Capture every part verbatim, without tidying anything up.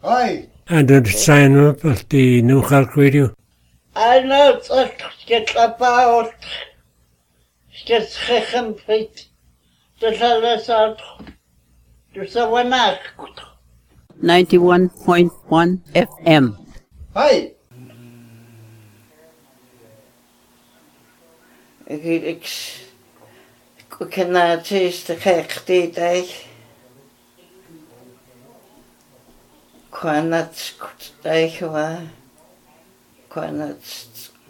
Hi. And the sign up at the New Halk Radio. I know it's get about get second feet. Just a lesson. Just a one ninety-one point one F M. Hi. Ik ik ik ken het is de gekte dag. Kan het goed dag was. Kan het.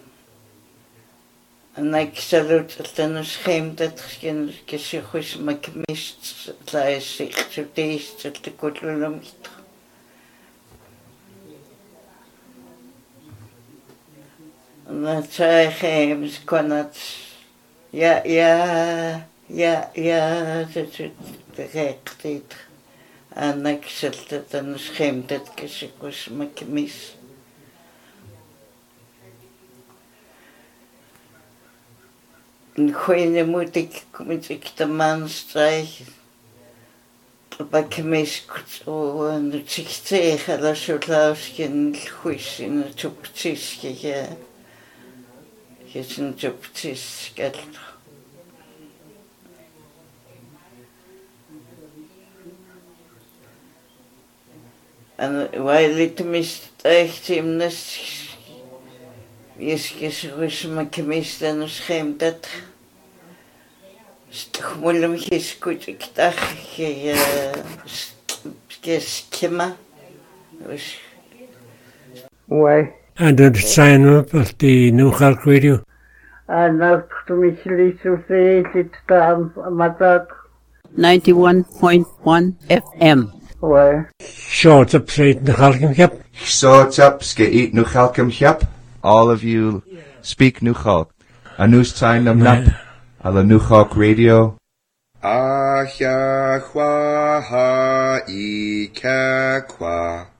En ik salut het dan schijnt dat geen gezicht maar gemist zij zich zo deze te kotelum. En zij geeft kan het. Ja, ja, ja, ja, dat is de gekte. En ik zet het dan schijnt dat gezicht maar gemist. En goeie moet ik, moet ik de man strijken. Maar ik mis zo en het zich tegen dat zo lausje goed in het optische ja. Je is een optische geld. En wij lieten mis echt in het is gezegd, maar ik mis dan schijnt dat. Toch moeilijk is goed, ik dacht, je is kima. Why? And the sign up at the New Halk Radio. En nou toen ik liet zo veel zit staan, maar dat. ninety-one point one F M. Why? Short up straight the Halkim Cap. Short up, ske nu Halkim Cap. All of you speak New Halk. A new sign them nap. A the New Halk Radio. Ah ya hua ha I ka kwa.